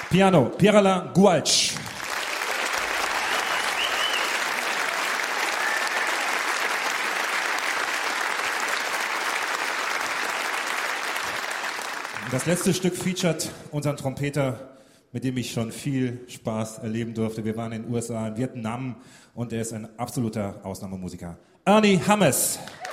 Piano, Pierre-Alain Gouache. Das letzte Stück featuret unseren Trompeter, mit dem ich schon viel Spaß erleben durfte. Wir waren in den USA, in Vietnam und er ist ein absoluter Ausnahmemusiker. Ernie Hammes.